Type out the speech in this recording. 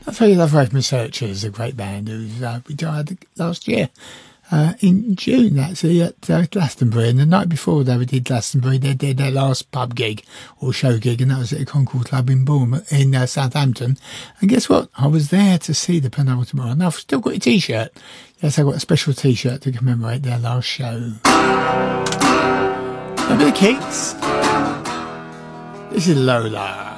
I tell you, Love Rave Researchers, a great band who we died last year in June, actually, at Glastonbury. And the night before they did Glastonbury, they did their last pub gig or show gig, and that was at the Concord Club in Bournemouth, in Southampton. And guess what? I was there to see the penultimate one. I've still got a T-shirt. Yes, I've got a special T-shirt to commemorate their last show. A bit of Keats. This is Lola.